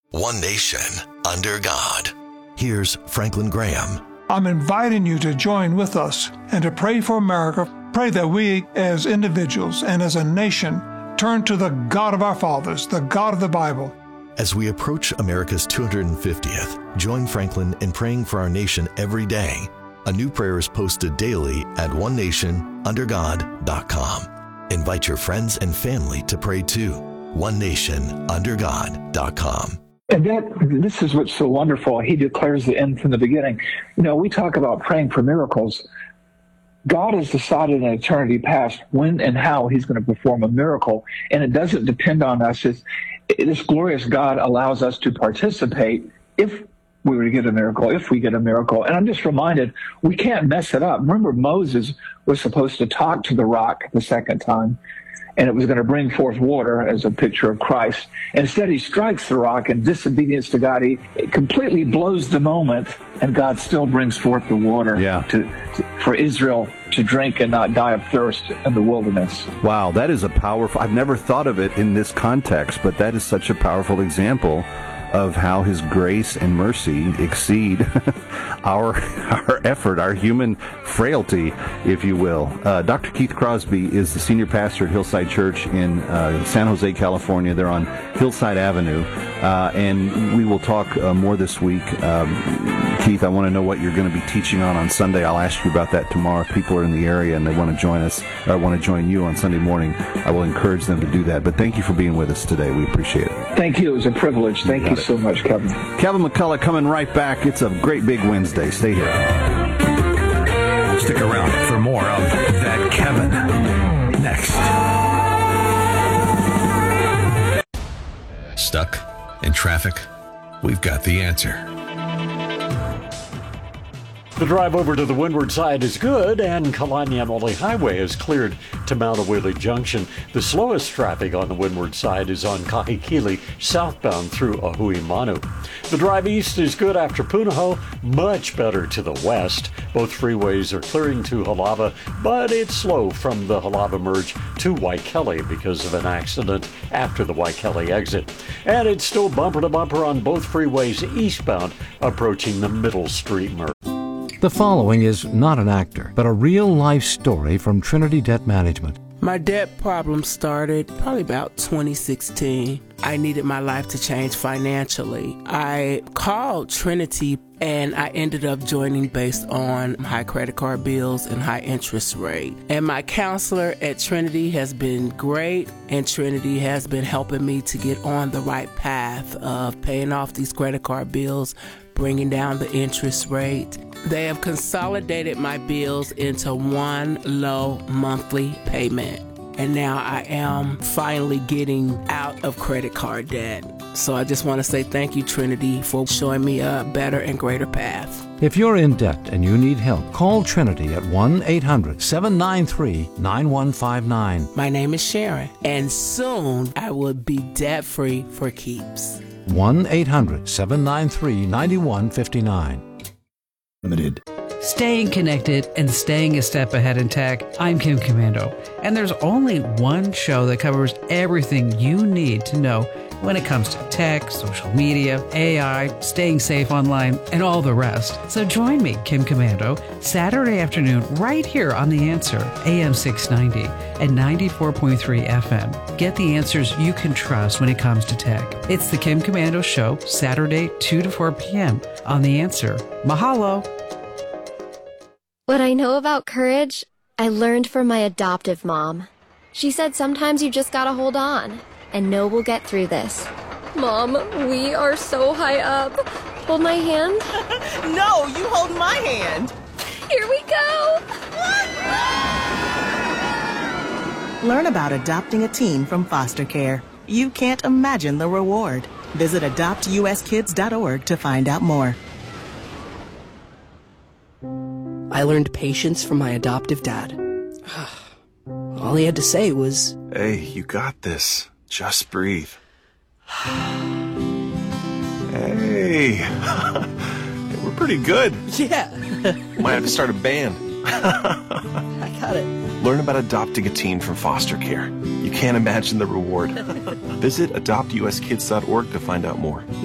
One nation, under God. Here's Franklin Graham. I'm inviting you to join with us and to pray for America. Pray that we as individuals and as a nation turn to the God of our fathers, the God of the Bible. As we approach America's 250th, join Franklin in praying for our nation every day. A new prayer is posted daily at onenationundergod.com. Invite your friends and family to pray too. onenationundergod.com. And this is what's so wonderful. He declares the end from the beginning. You know, we talk about praying for miracles. God has decided in eternity past when and how he's going to perform a miracle, and it doesn't depend on us. This glorious God allows us to participate if we were to get a miracle, if we get a miracle. And I'm just reminded, we can't mess it up. Remember, Moses was supposed to talk to the rock the second time, and it was going to bring forth water as a picture of Christ. Instead, he strikes the rock in disobedience to God. He completely blows the moment, and God still brings forth the water for Israel to drink and not die of thirst in the wilderness. Wow, that is a powerful, I've never thought of it in this context, but that is such a powerful example of how his grace and mercy exceed our effort, our human frailty, if you will. Dr. Keith Crosby is the senior pastor at Hillside Church in San Jose, California. They're on Hillside Avenue, and we will talk more this week. Keith, I want to know what you're going to be teaching on Sunday. I'll ask you about that tomorrow. If people are in the area and they want to join us, or want to join you on Sunday morning, I will encourage them to do that. But thank you for being with us today. We appreciate it. Thank you. It was a privilege. Thank you so much, Kevin. Kevin McCullough coming right back. It's a great big Wednesday. Stay here. Stick around for more of That Kevin next. Stuck in traffic? We've got the answer. The drive over to the windward side is good, and Kalanian-Ole Highway is cleared to Mount Awili Junction. The slowest traffic on the windward side is on Kahikili, southbound through Ahui Manu. The drive east is good after Punahou, much better to the west. Both freeways are clearing to Halava, but it's slow from the Halava merge to Waikele because of an accident after the Waikele exit. And it's still bumper to bumper on both freeways eastbound approaching the Middle Street merge. The following is not an actor, but a real-life story from Trinity Debt Management. My debt problem started probably about 2016. I needed my life to change financially. I called Trinity and I ended up joining based on high credit card bills and high interest rate. And my counselor at Trinity has been great, and Trinity has been helping me to get on the right path of paying off these credit card bills, bringing down the interest rate. They have consolidated my bills into one low monthly payment. And now I am finally getting out of credit card debt. So I just want to say thank you, Trinity, for showing me a better and greater path. If you're in debt and you need help, call Trinity at 1-800-793-9159. My name is Sharon, and soon I will be debt-free for keeps. 1-800-793-9159. Limited. Staying connected and staying a step ahead in tech, I'm Kim Commando, and there's only one show that covers everything you need to know when it comes to tech, social media, AI, staying safe online, and all the rest. So join me, Kim Commando, Saturday afternoon right here on The Answer, AM 690 and 94.3 FM. Get the answers you can trust when it comes to tech. It's the Kim Commando Show, Saturday, 2 to 4 p.m. on The Answer. Mahalo! What I know about courage, I learned from my adoptive mom. She said sometimes you just gotta hold on and know we'll get through this. Mom, we are so high up. Hold my hand. No, you hold my hand. Here we go. Learn about adopting a teen from foster care. You can't imagine the reward. Visit adoptuskids.org to find out more. I learned patience from my adoptive dad. All he had to say was, "Hey, you got this. Just breathe." Hey, we're pretty good. Yeah. Might have to start a band. I got it. Learn about adopting a teen from foster care. You can't imagine the reward. Visit adoptuskids.org to find out more.